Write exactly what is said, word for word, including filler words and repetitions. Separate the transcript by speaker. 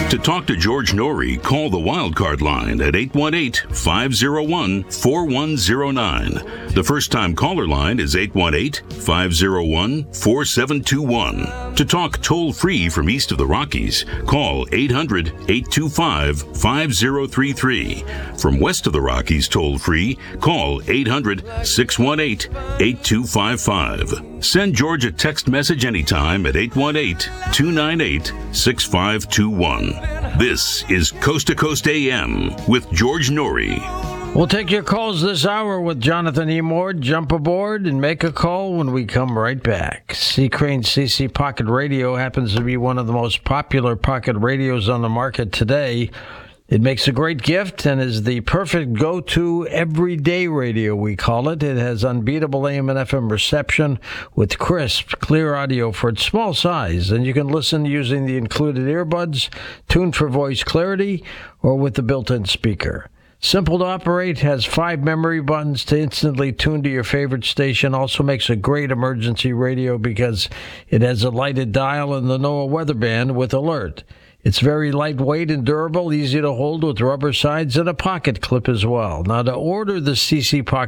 Speaker 1: To talk to George Norrie, call the Wildcard line at eight one eight, five oh one, four one oh nine. The first-time caller line is eight one eight, five oh one, four seven two one. To talk toll-free from east of the Rockies, call eight hundred, eight two five, five oh three three. From west of the Rockies toll-free, call eight hundred, six one eight, eight two five five. Send George a text message anytime at eight one eight, two nine eight, six five two one. This is Coast to Coast A M with George Norrie.
Speaker 2: We'll take your calls this hour with Jonathan E. Moore. Jump aboard and make a call when we come right back. C. Crane C C Pocket Radio happens to be one of the most popular pocket radios on the market today. It makes a great gift and is the perfect go-to everyday radio, we call it. It has unbeatable A M and F M reception with crisp, clear audio for its small size, and you can listen using the included earbuds, tuned for voice clarity, or with the built-in speaker. Simple to operate, has five memory buttons to instantly tune to your favorite station, also makes a great emergency radio because it has a lighted dial and the NOAA weather band with alert. It's very lightweight and durable, easy to hold with rubber sides and a pocket clip as well. Now, to order the C C Pocket